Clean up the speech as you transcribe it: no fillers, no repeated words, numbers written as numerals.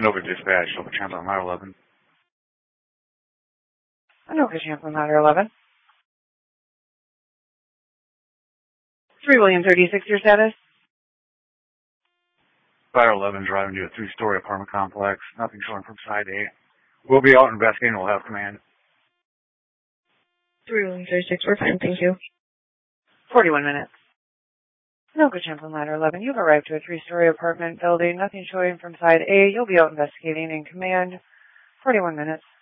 Anoka Dispatch, Local Champlain Ladder 11. Anoka Champlain Ladder 11. 3 William 36, your status? Ladder 11 driving to a 3-story apartment complex. Nothing showing from side 8. We'll be out investigating. We'll have command. 3 William 36, we're fine, thank you. 41 minutes. Anoka Champlain Ladder 11, you've arrived to a 3-story apartment building. Nothing showing from side A. You'll be out investigating in command. 41 minutes.